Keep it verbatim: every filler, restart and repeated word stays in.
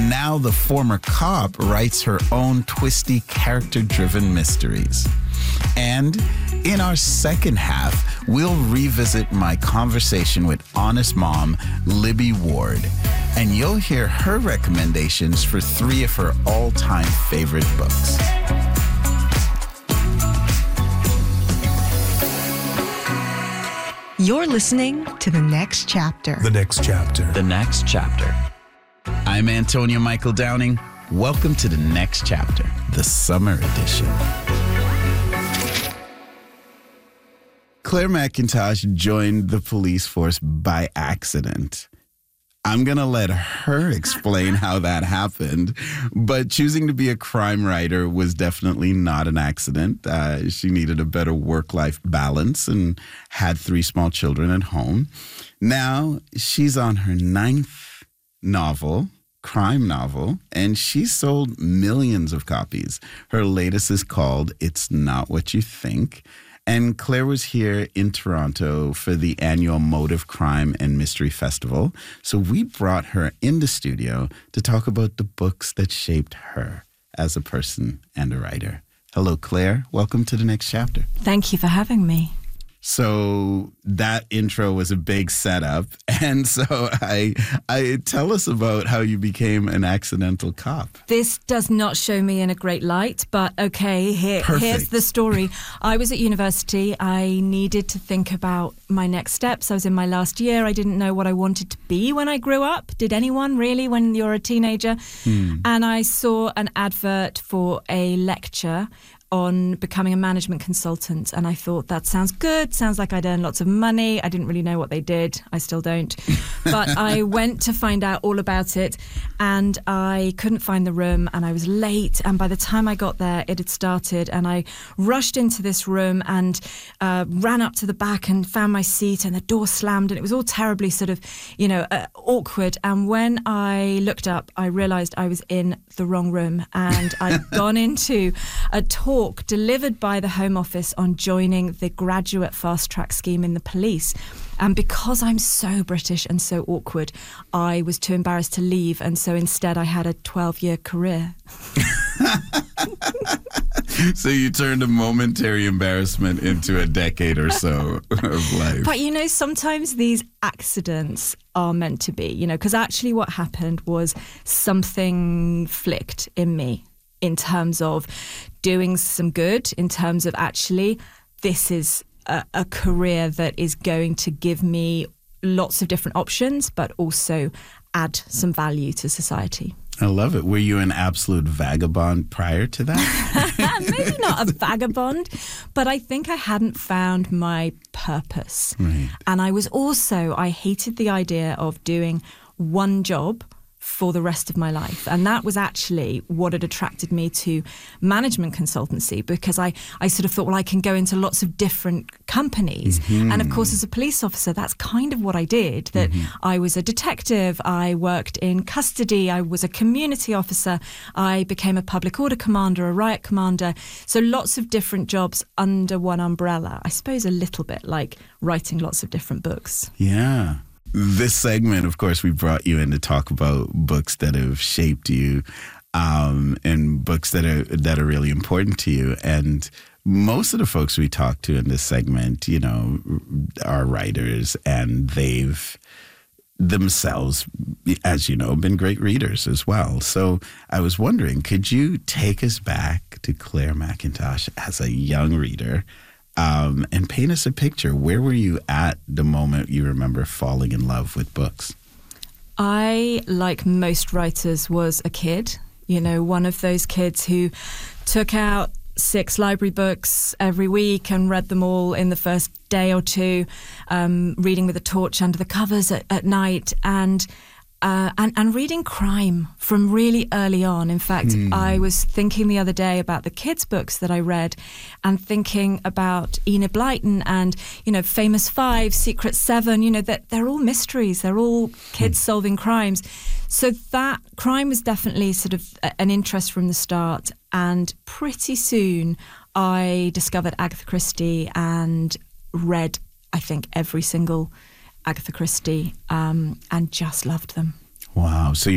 now the former cop writes her own twisty, character-driven mysteries. And in our second half, we'll revisit my conversation with Honest Mom, Libby Ward, and you'll hear her recommendations for three of her all-time favorite books. You're listening to The Next Chapter. The Next Chapter. The Next Chapter. I'm Antonio Michael Downing. Welcome to The Next Chapter, the summer edition. Claire McIntosh joined the police force by accident. I'm going to let her explain how that happened, but choosing to be a crime writer was definitely not an accident. Uh, she needed a better work-life balance and had three small children at home. Now she's on her ninth novel, crime novel, and she's sold millions of copies. Her latest is called It's Not What You Think. And Claire was here in Toronto for the annual Motive Crime and Mystery Festival. So we brought her in the studio to talk about the books that shaped her as a person and a writer. Hello, Claire. Welcome to The Next Chapter. Thank you for having me. So that intro was a big setup. And so I, I tell us about how you became an accidental cop. This does not show me in a great light, but okay, here, here's the story. I was at university. I needed to think about my next steps. I was in my last year. I didn't know what I wanted to be when I grew up. Did anyone really when you're a teenager? Hmm. And I saw an advert for a lecture on becoming a management consultant. And I thought, that sounds good. Sounds like I'd earn lots of money. I didn't really know what they did. I still don't. But I went to find out all about it and I couldn't find the room and I was late. And by the time I got there, it had started and I rushed into this room and uh, ran up to the back and found my seat and the door slammed and it was all terribly sort of, you know, uh, awkward. And when I looked up, I realized I was in the wrong room and I'd gone into a talk delivered by the Home Office on joining the graduate fast track scheme in the police. And because I'm so British and so awkward, I was too embarrassed to leave. And so instead I had a twelve-year career. So you turned a momentary embarrassment into a decade or so of life. But you know, sometimes these accidents are meant to be, you know, because actually what happened was something flicked in me in terms of doing some good, in terms of actually this is a, a career that is going to give me lots of different options, but also add some value to society. I love it. Were you an absolute vagabond prior to that? Maybe not a vagabond, but I think I hadn't found my purpose. Right. And I was also, I hated the idea of doing one job for the rest of my life. And that was actually what had attracted me to management consultancy, because I, I sort of thought, well, I can go into lots of different companies. Mm-hmm. And of course, as a police officer, that's kind of what I did, that mm-hmm. I was a detective, I worked in custody, I was a community officer, I became a public order commander, a riot commander. So lots of different jobs under one umbrella. I suppose a little bit like writing lots of different books. Yeah. This segment, of course, we brought you in to talk about books that have shaped you um, and books that are that are really important to you. And most of the folks we talk to in this segment, you know, are writers, and they've themselves, as you know, been great readers as well. So I was wondering, could you take us back to Claire McIntosh as a young reader? Um, and paint us a picture. Where were you at the moment you remember falling in love with books? I, like most writers, was a kid. You know, one of those kids who took out six library books every week and read them all in the first day or two, um, reading with a torch under the covers at, at night. And Uh, and, and reading crime from really early on. In fact, mm. I was thinking the other day about the kids' books that I read and thinking about Enid Blyton and, you know, Famous Five, Secret Seven, you know, that they're all mysteries. They're all kids mm. solving crimes. So that crime was definitely sort of an interest from the start. And pretty soon I discovered Agatha Christie and read, I think, every single Agatha Christie um, and just loved them. Wow. So